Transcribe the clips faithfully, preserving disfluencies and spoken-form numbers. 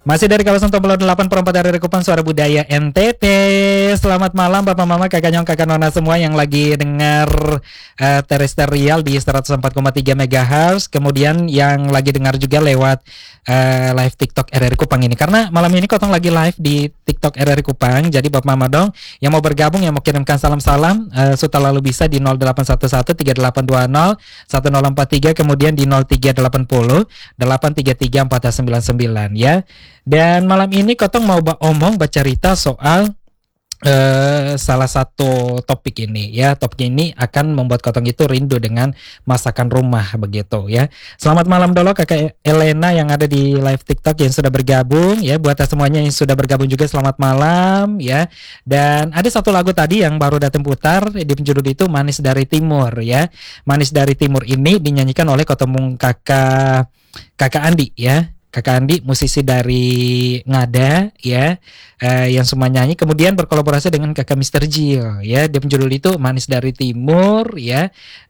Masih dari kawasan Tombol delapan puluh empat dari Kupang Suara Budaya N T T. Selamat malam Bapak Mama, Kakak Nyong, Kakak Nona semua yang lagi dengar uh, terestrial di seratus empat koma tiga megahertz. Kemudian yang lagi dengar juga lewat uh, live TikTok R R I Kupang ini. Karena malam ini Kotong lagi live di TikTok R R I Kupang. Jadi Bapak Mama dong yang mau bergabung, yang mau kirimkan salam-salam, uh, sudah lalu bisa di nol delapan satu satu tiga delapan dua nol satu nol empat tiga, kemudian di nol tiga delapan nol delapan tiga tiga empat sembilan sembilan ya. Dan malam ini Kotong mau ba- omong bercerita soal uh, salah satu topik ini ya. Topik ini akan membuat Kotong itu rindu dengan masakan rumah begitu ya. Selamat malam dulu Kakak Elena yang ada di live TikTok yang sudah bergabung ya. Buat semuanya yang sudah bergabung juga selamat malam ya. Dan ada satu lagu tadi yang baru datang putar di penjudul itu Manis dari Timur ya. Manis dari Timur ini dinyanyikan oleh Kotong Kakak Kakak Andi ya. Kakak Andi, musisi dari Ngada ya, eh, yang semua nyanyi, kemudian berkolaborasi dengan Kakak Mister Jill ya. Dia penjudul itu Manis dari Timur ya.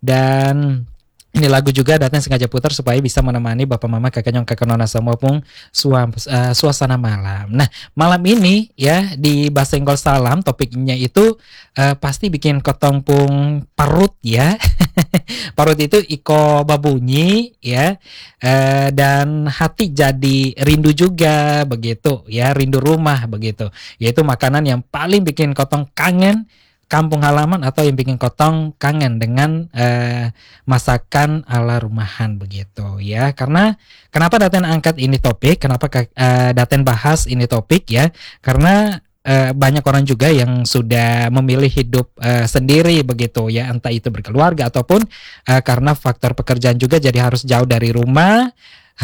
Dan ini lagu juga datang sengaja putar supaya bisa menemani Bapak Mama, Kakak Nyong, Kakak Nona semua pun suam, uh, suasana malam. Nah, malam ini ya di Basenggol Salam topiknya itu uh, pasti bikin Kotong pung parut ya. Parut itu iko babunyi ya, uh, dan hati jadi rindu juga begitu ya, rindu rumah begitu. Yaitu makanan yang paling bikin Kotong kangen kampung halaman atau yang bikin Kotong kangen dengan uh, masakan ala rumahan begitu ya. Karena kenapa Daten angkat ini topik, kenapa uh, Daten bahas ini topik ya, karena uh, banyak orang juga yang sudah memilih hidup uh, sendiri begitu ya, entah itu berkeluarga ataupun uh, karena faktor pekerjaan juga jadi harus jauh dari rumah,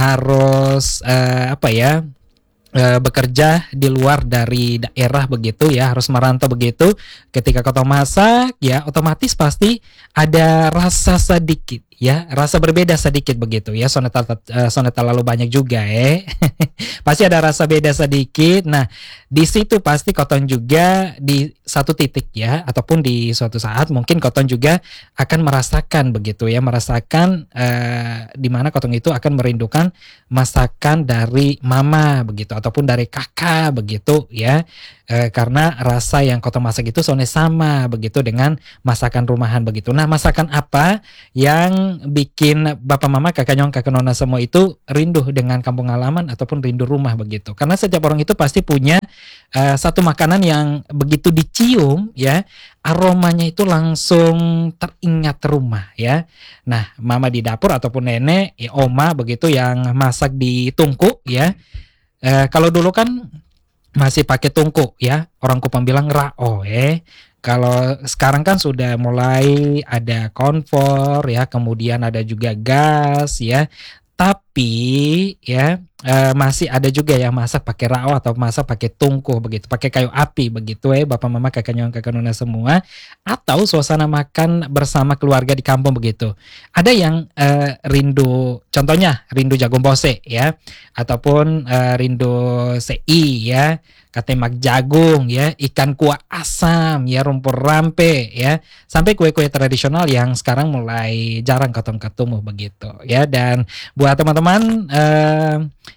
harus uh, apa ya, E, bekerja di luar dari daerah begitu ya, harus merantau begitu. Ketika Kotong masak ya otomatis pasti ada rasa sedikit ya, rasa berbeda sedikit begitu ya. Soneta uh, soneta lalu banyak juga eh pasti ada rasa beda sedikit. Nah di situ pasti Kotong juga di satu titik ya, ataupun di suatu saat mungkin Kotong juga akan merasakan begitu ya, merasakan uh, di mana Kotong itu akan merindukan masakan dari mama begitu ataupun dari kakak begitu ya, e, karena rasa yang Kotong masak itu soalnya sama begitu dengan masakan rumahan begitu. Nah masakan apa yang bikin Bapak Mama, Kakak Nyong, Kakak Nona semua itu rindu dengan kampung halaman ataupun rindu rumah begitu? Karena setiap orang itu pasti punya e, satu makanan yang begitu dicium ya, aromanya itu langsung teringat rumah ya. Nah mama di dapur ataupun nenek ya, oma begitu yang masak di tungku ya. Eh, kalau dulu kan masih pakai tungku ya, orang Kupang bilang rao eh. Kalau sekarang kan sudah mulai ada kompor ya, kemudian ada juga gas ya. Tapi ya eh, masih ada juga yang masak pakai rao atau masak pakai tungku begitu, pakai kayu api begitu ya, Bapak Mama, Kakak Nyong, Kakak Nona semua. Atau suasana makan bersama keluarga di kampung begitu. Ada yang eh, rindu, contohnya rindu jagung bose ya, ataupun eh, rindu sei ya, katemak jagung ya, ikan kuah asam ya, rumpur rampe ya, sampai kue-kue tradisional yang sekarang mulai jarang Kotong ketemu begitu ya. Dan buat teman-teman eh,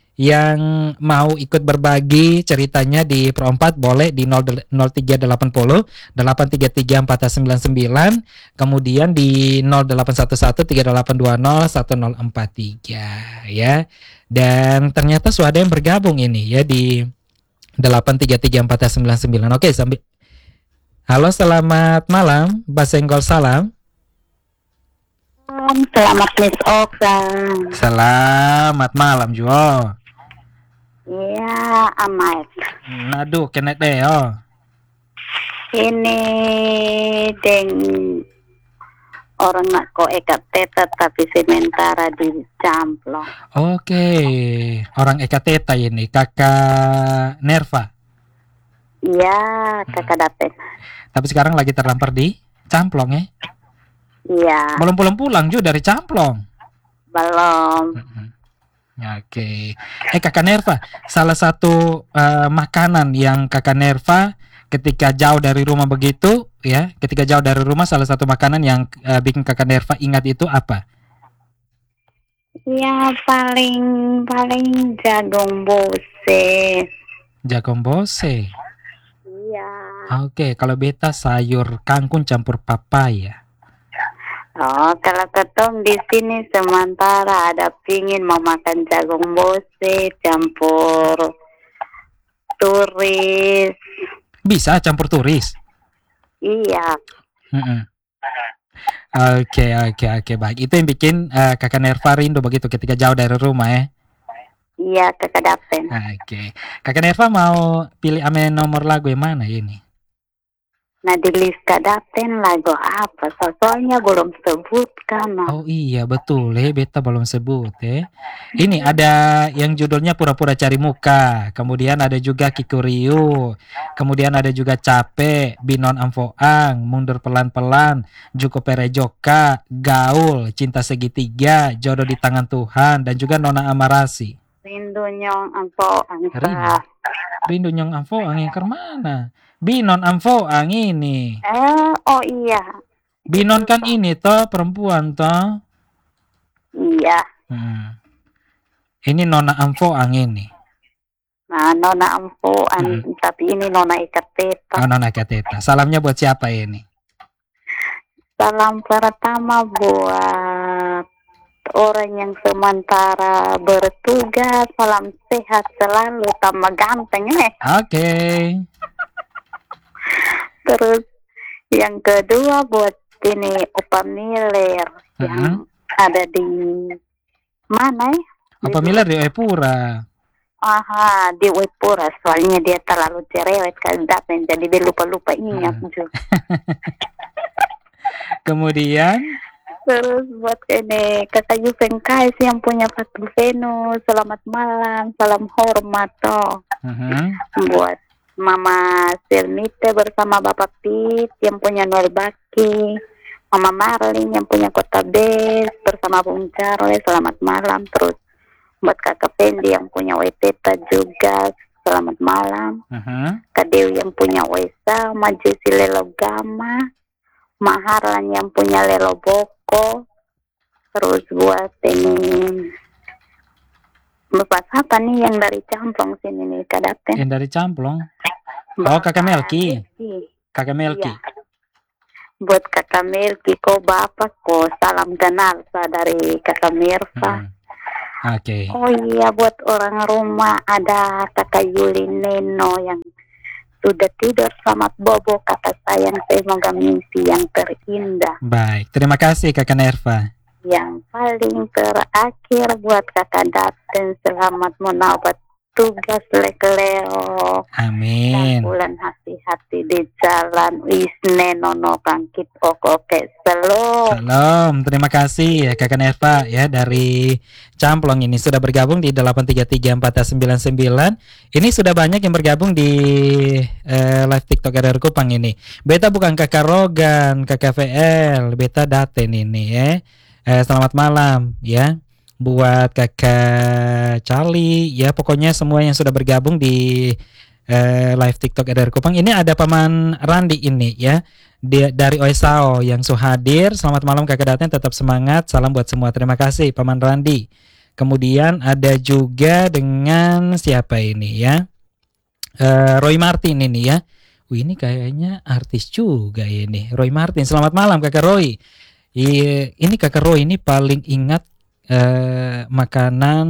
yang mau ikut berbagi ceritanya di Pro empat boleh di nol tiga delapan nol delapan tiga tiga empat sembilan sembilan, kemudian di nol delapan satu satu tiga delapan dua nol satu nol empat tiga ya. Dan ternyata sudah ada yang bergabung ini ya di delapan tiga tiga empat sembilan sembilan. Oke, sambil halo, selamat malam, Basenggol Salam. Selamat Miss Oka. Selamat malam Jo. Iya, amat. Aduh, kena deh oh. Ini deng orang nak ko ekat teta tapi sementara di Camplong. Oke, orang Eka Teta ini, Kakak Nerva. Iya, kakak Daten. Tapi sekarang lagi terlampar di Camplong ya. Iya. Belum pulang-pulang juga dari Camplong. Belum. Oke. Eh Kakak Nerva, salah satu uh, makanan yang Kakak Nerva ketika jauh dari rumah begitu ya, ketika jauh dari rumah salah satu makanan yang uh, bikin Kakak Nerva ingat itu apa? Ya paling paling jagung bose. bose. Jagung bose. Iya. Oke, kalau beta sayur kangkung campur papaya. Oh, kalau ketong di sini sementara ada pingin mau makan jagung bose campur turis. Bisa campur turis. Iya. Mm-mm. Oke, oke, oke, baik. Itu yang bikin eh, kakak Nerva rindu begitu ketika jauh dari rumah ya. Iya, Kakak Dapen. Oke, kakak Nerva mau pilih ame nomor lagu yang mana ini? Nah, di list Kak Dapen lagu apa? So- Soalnya belum sebutkan. No. Oh iya betul, eh beta belum sebut eh. Ini ada yang judulnya Pura-pura Cari Muka, kemudian ada juga Kikuriu, kemudian ada juga Capek, Binon Amfoang, Mundur Pelan-Pelan, Juko Perejoka, Gaul, Cinta Segitiga, Jodoh di Tangan Tuhan, dan juga Nona Amarasi. Rindu nyong ampo Rindu. angsa. Rindu Nyong Amfoang yang kemana? Binon Amfoang ini. Eh, oh iya. Binon kan ini toh perempuan toh. Iya. Hmm. Ini Nona Amfoang ini. Nah, Nona ampo an, Hmm. tapi ini Nona ikat teta. Oh, Nona Kateta. Salamnya buat siapa ini? Salam pertama buat orang yang sementara bertugas. Salam sehat selalu, tambah ganteng eh. Oke. Terus yang kedua buat ini Opa Miller yang ada di mana ya? Apa Miller di Epura? Aha, di Wepura. Soalnya dia terlalu cerewet Kak Dapen, jadi dia lupa-lupa ingat. Hmm. Kemudian Terus buat ini Kakak Yupeng Kais yang punya Fatul Venus, selamat malam, salam hormat toh. uh-huh. Buat Mama Selmite bersama Bapak Pit yang punya Noel Baki, Mama Marlin yang punya Kota Bes bersama Bung Charles, selamat malam. Terus buat Kakak Fendi yang punya Weteta juga, selamat malam. Uh-huh. Kak Dewi yang punya Wesa, Majusi Lelo Gama, Maharan yang punya Lelo Boko. Terus buat ini Bapak apa nih yang dari Camplong sini nih Kak Dapen? Yang dari Camplong. Oh, Kakak Melki. Kakak Melki. Iya. Buat Kakak Melki, kok Bapak kok salam kenal sa dari Kakak Mirfa. Hmm. Oke. Okay. Oh iya, buat orang rumah ada Kakak Yuli Neno yang sudah tidur, selamat bobo kata sayang, semoga mimpi yang terindah. Baik, terima kasih Kakak Nerva. Yang paling terakhir buat Kakak Daten, selamat menaubat tugas Leo. Amin. Bulan hati-hati di jalan Wisne nono kangkit oke selo. Salam, terima kasih ya Kakak Nerva ya dari Camplong ini sudah bergabung di delapan tiga tiga empat sembilan sembilan. Ini sudah banyak yang bergabung di eh, live TikTok R R Kupang ini. Beta bukan Kakak Rogan, Kakak V L, Beta Daten ini ya. Eh, selamat malam ya buat Kakak Charlie ya, pokoknya semua yang sudah bergabung di eh, live TikTok R R Kupang. Ini ada Paman Randi ini ya, dia dari Oesao yang suhadir. Selamat malam Kakak Daten, tetap semangat, salam buat semua, terima kasih Paman Randi. Kemudian ada juga dengan siapa ini ya, eh, Roy Martin ini ya. Wih, ini kayaknya artis juga ini, Roy Martin. Selamat malam Kakak Roy. I, ini Kakak Roy ini paling ingat eh, makanan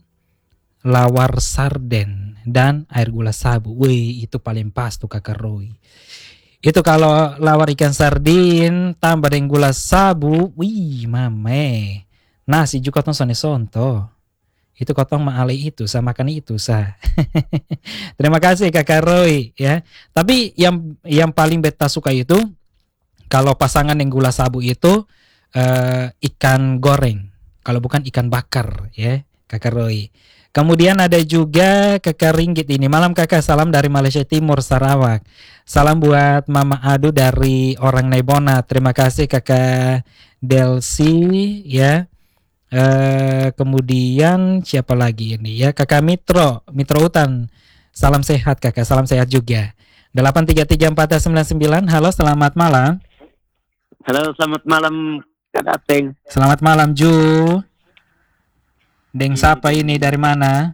lawar sarden dan air gula sabu. Wih, itu paling pas tuh Kakak Roy. Itu kalau lawar ikan sardin tambah dengan gula sabu, wih mame. Nasi juga tong sone sonto. Itu kotong maale itu, sama makan itu sah. Terima kasih Kakak Roy ya. Tapi yang yang paling beta suka itu kalau pasangan yang gula sabu itu uh, ikan goreng, kalau bukan ikan bakar ya Kakak Roy. Kemudian ada juga Kakak Ringgit ini, malam Kakak, salam dari Malaysia Timur Sarawak. Salam buat Mama Adu dari orang Nebona. Terima kasih Kakak Delsi ya. Uh, kemudian siapa lagi ini ya, Kakak Mitro, Mitro Hutan. Salam sehat Kakak, salam sehat juga. delapan tiga tiga empat sembilan sembilan. Halo, selamat malam. Halo, selamat malam Kak Dateng. Selamat malam Ju. Deng siapa ini dari mana?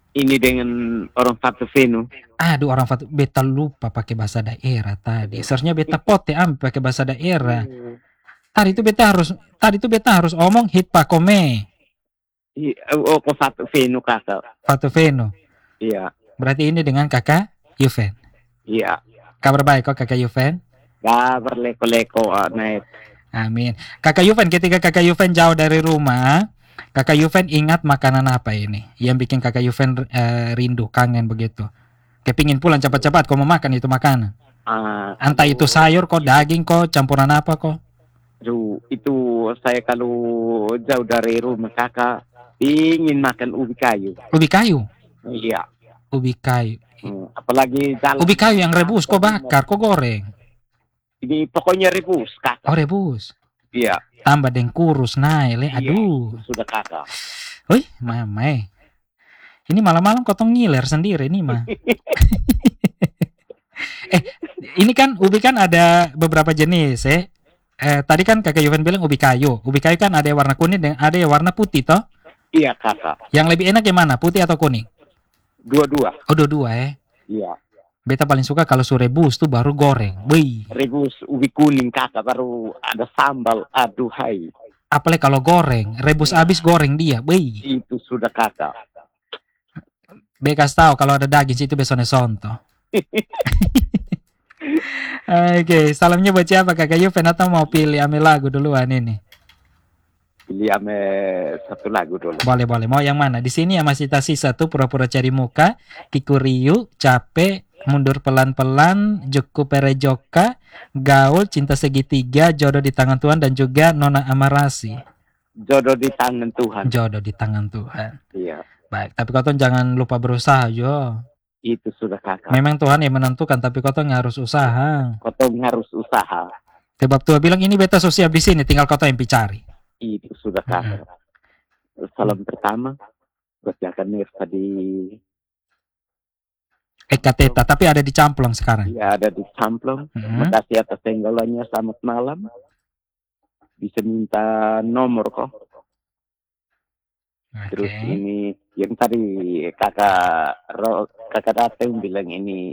ini dengan orang Fatu Venu. Aduh, orang Fatu, beta lupa pakai bahasa daerah tadi. Seharusnya beta pote am pakai bahasa daerah. Tadi itu beta harus tadi itu beta harus omong hit pakome. Iya, oh, kok Fatu Venu kakak. Fatu Venu. Iya, Berarti ini dengan kakak Yuven. iya. Kabar baik kok kakak Yuven? Gak berleko-leko, ah, Net. Amin. Kakak Yuven, ketika kakak Yuven jauh dari rumah, kakak Yuven ingat makanan apa ini yang bikin kakak Yuven eh, rindu, kangen begitu? Kepingin pulang cepat-cepat kok mau makan itu makanan. Ah, Entah itu sayur kok, daging kok, campuran apa kok. aduh, itu saya kalau jauh dari rumah kakak ingin makan ubi kayu. Ubi kayu, Iya. ubi kayu. Hmm, apalagi jalan. Ubi kayu yang rebus kok bakar, kok goreng. Ini pokoknya rebus kakak. Oh rebus. Iya. Tambah deng kurus naik, le. Iya, Aduh. sudah kakak. Wih, mama. Ini malam-malam kotong ngiler sendiri nih mah. eh, ini kan ubi kan ada beberapa jenis, eh. Eh, tadi kan kakak Yuven bilang ubi kayu. Ubi kayu kan ada yang warna kuning dan ada yang warna putih toh. Iya kakak. Yang lebih enak yang mana? Putih atau kuning? Dua-dua. Oh, dua-dua eh. Iya. Beta paling suka kalau su rebus tuh baru goreng. Wih. Rebus ubi kuning kakak baru ada sambal. Aduh hai. Apalagi kalau goreng, rebus habis goreng dia. Wih. Itu sudah kakak. Bekas tahu kalau ada daging situ besoknya sonto. Oke, salamnya buat siapa kakak Yuven atau mau pilih ame lagu duluan ini? Pilih ame satu lagu dulu. Boleh boleh. Mau yang mana? Di sini ya masih tersisa satu pura-pura cari muka, Kikuriu, capek, mundur pelan-pelan, Juku Perejoka, gaul, cinta segitiga, jodoh di tangan Tuhan dan juga Nona Amarasi. Jodoh di tangan Tuhan. Jodoh di tangan Tuhan. Iya. Baik, tapi kau jangan lupa berusaha jo. Itu sudah kakak. Memang Tuhan yang menentukan, tapi kau harus usaha. Kotong harus usaha. Sebab Tuhan bilang ini beta sosial di sini, tinggal kau yang cari. Itu sudah kakak. Salam pertama buat Jaka Nirsa di Eka Teta, tapi ada di Camplong sekarang. ya ada di Camplong. Hmm. Makasih atas tenggolannya. Selamat malam. Bisa minta nomor kok. Terus Oke. ini yang tadi kakak Ro, kakak datang bilang ini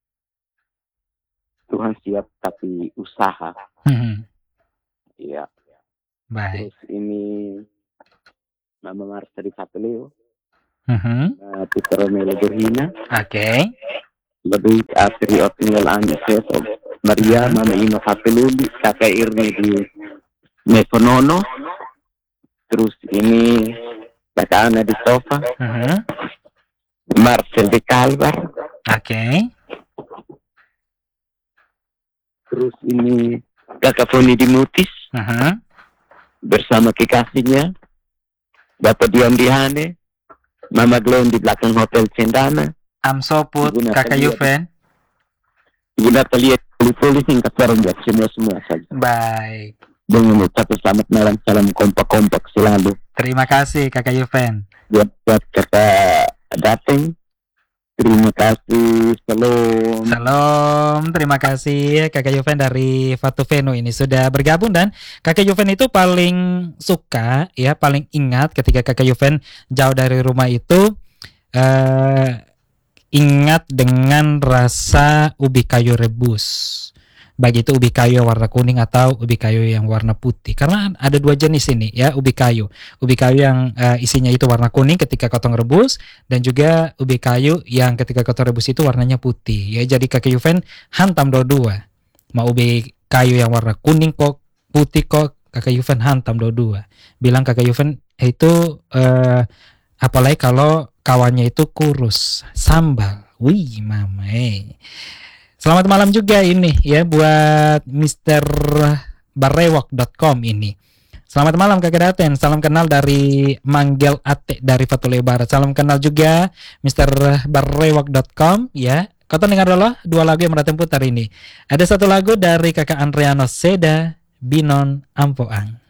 Tuhan siap tapi usaha. Hmm. Iya. Baik. Terus ini Mama Marsa di Katoleo. Hmm. Uh, Peter Romelo Berhina. Oke. Lebih Asri Otniel Andi Seso. Maria Mama Ino Katoluli. Kakak Irni di Mekonono. Terus ini kakak Ana di Sofa. Hmm. Marcel di Kalbar. Oke. Terus ini kakak Foni di Mutis. Hmm. Bersama kekasihnya Bapak Dion di Hane, Mama Glon di belakang Hotel Cendana, Amsoput, Ibu kakak Natalia. Yuven. Ibu Natalia tulis singkat barang buat semua-semua saja. Baik. Dengan ucap selamat malam, salam kompak-kompak selalu. Terima kasih kakak Yuven. Buat buat kakak datang, terima kasih, salam. Salam, terima kasih kakak Yuven dari Fatu Venu ini sudah bergabung, dan kakak Yuven itu paling suka ya, paling ingat ketika kakak Yuven jauh dari rumah itu eh, ingat dengan rasa ubi kayu rebus. Baik itu ubi kayu yang warna kuning atau ubi kayu yang warna putih. Karena ada dua jenis ini ya, ubi kayu. Ubi kayu yang uh, isinya itu warna kuning ketika kotong rebus, dan juga ubi kayu yang ketika kotong rebus itu warnanya putih. Ya, jadi kakak Yuven hantam dua-dua. Mau ubi kayu yang warna kuning kok, putih kok, kakak Yuven hantam dua-dua. Bilang kakak Yuven itu uh, apalagi kalau kawannya itu kurus, sambal. Wih, mama. Eh. Selamat malam juga ini ya buat mister barewok dot com ini. Selamat malam kakak Daten. Salam kenal dari Manggel Ate dari Fatuleo Barat. Salam kenal juga mister barewok dot com ya. Kau dengar dulu dua lagu yang Meratem putar ini. Ada satu lagu dari kakak Andriano Seda, Binon Ampoang.